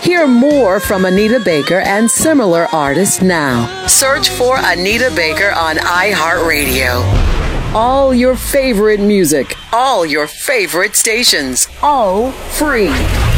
Hear more from Anita Baker and similar artists now. Search for Anita Baker on iHeartRadio. All your favorite music, all your favorite stations, all free.